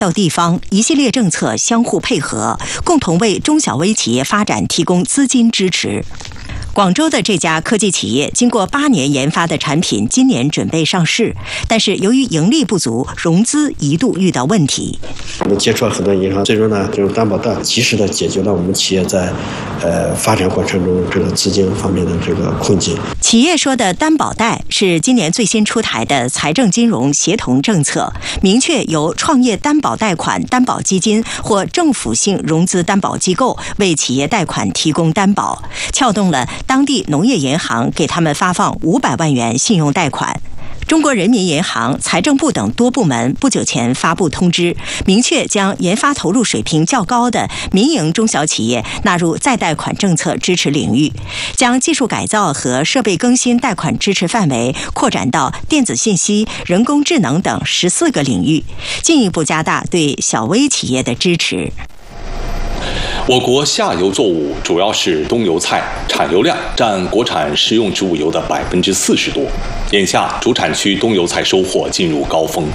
到地方一系列政策相互配合，共同为中小微企业发展提供资金支持。广州的这家科技企业经过8年研发的产品，今年准备上市，但是由于盈利不足，融资一度遇到问题。 我们接触了很多银行，最终呢，这种担保贷及时的解决了我们企业在发展过程中这个资金方面的这个困境。 企业说的担保贷是今年最新出台的财政金融协同政策，明确由创业担保贷款担保基金或政府性融资担保机构为企业贷款提供担保，撬动了当地农业银行给他们发放500万元信用贷款。中国人民银行、财政部等多部门不久前发布通知，明确将研发投入水平较高的民营中小企业纳入再贷款政策支持领域，将技术改造和设备更新贷款支持范围扩展到电子信息、人工智能等14个领域，进一步加大对小微企业的支持。 我国下游作物主要是冬油菜，产油量占国产食用植物油的40%多。眼下，主产区冬油菜收获进入高峰。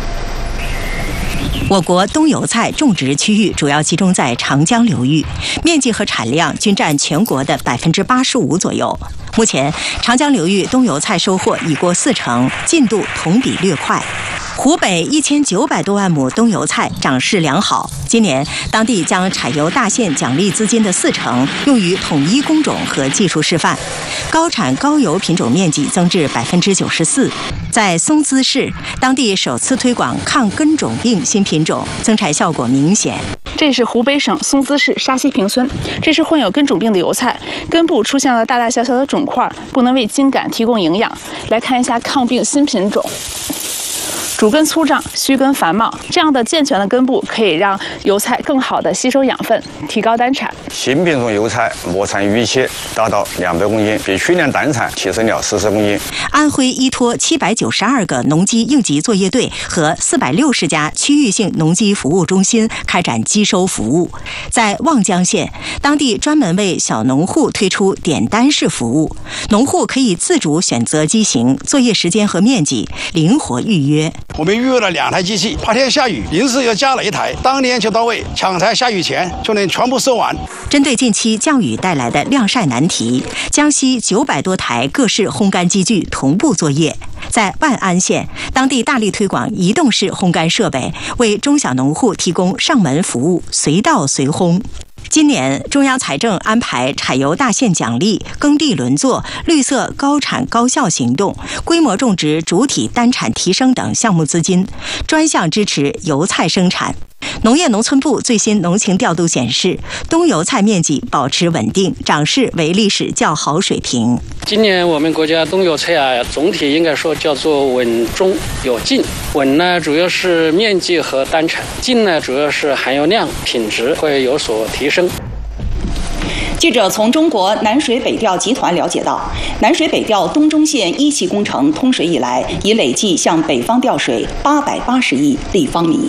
我国冬油菜种植区域主要集中在长江流域，面积和产量均占全国的85%左右。目前，长江流域冬油菜收获已过40%，进度同比略快。湖北1900多万亩冬油菜长势良好，今年当地将产油大县奖励资金的40%用于统一工种和技术示范，高产高油品种面积增至94%。在松滋市，当地首次推广抗根种病新品种，增产效果明显。 这是湖北省松滋市沙溪坪村，这是患有根种病的油菜，根部出现了大大小小的肿块，不能为茎秆提供营养。来看一下抗病新品种。主根粗壮，须根繁茂，这样的健全的根部可以让油菜更好地吸收养分，提高单产。 新品种油菜亩产预期达到200公斤，比去年单产提升了40公斤。 安徽依托792个农机应急作业队和460家区域性农机服务中心开展机收服务。在望江县，当地专门为小农户推出点单式服务，农户可以自主选择机型、作业时间和面积，灵活预约。 我们预约了2台机器，怕天下雨，临时又加了1台，当天就到位，抢台下雨前就能全部收完。 针对近期降雨带来的晾晒难题，江西900多台各式烘干机具同步作业。在万安县，当地大力推广移动式烘干设备，为中小农户提供上门服务，随到随烘。今年，中央财政安排产油大县奖励、耕地轮作、绿色高产高效行动、规模种植主体单产提升等项目资金，专项支持油菜生产。农业农村部最新农情调度显示，冬油菜面积保持稳定，长势为历史较好水平。 今年我们国家冬油菜总体应该说叫做稳中有进。稳呢，主要是面积和单产；进呢，主要是含油量、品质会有所提升。 记者从中国南水北调集团了解到，南水北调东中线1期工程通水以来，已累计向北方调水880亿立方米。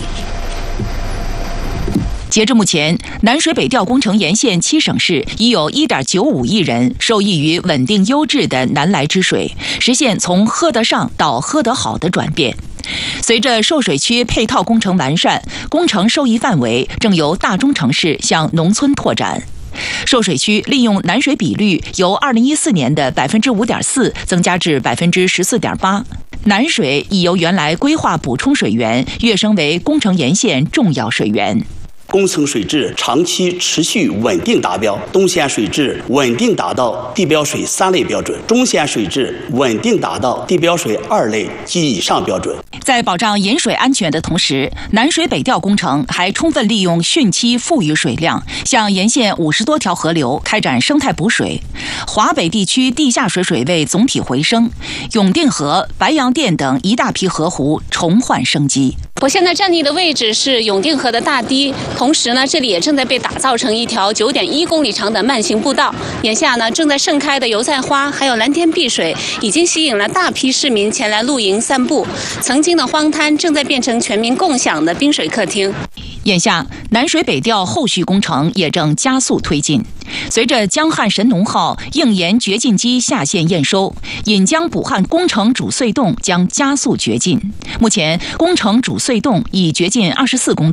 截至目前，南水北调工程沿线7省市已有1.95亿人受益于稳定优质的南来之水，实现从喝得上到喝得好的转变。随着受水区配套工程完善，工程受益范围正由大中城市向农村拓展。受水区利用南水比率由2014年的5.4%增加至14.8%，南水已由原来规划补充水源跃升为工程沿线重要水源。 工程水质长期持续稳定达标，东线水质稳定达到地标水3类标准，中线水质稳定达到地标水2类及以上标准。 在保障饮水安全的同时，南水北调工程还充分利用汛期富裕水量，向沿线50多条河流开展生态补水。华北地区地下水水位总体回升，永定河、白洋淀等一大批河湖重焕生机。 我现在站立的位置是永定河的大堤，同时呢，这里也正在被打造成一条9.1公里长的慢行步道。眼下呢，正在盛开的油菜花还有蓝天碧水，已经吸引了大批市民前来露营散步。曾经的荒滩正在变成全民共享的滨水客厅。 眼下，南水北调后续工程也正加速推进。随着江汉神农号硬盐掘进机下线验收，引江补汉工程主隧洞将加速掘进。目前，工程主隧洞已掘进24公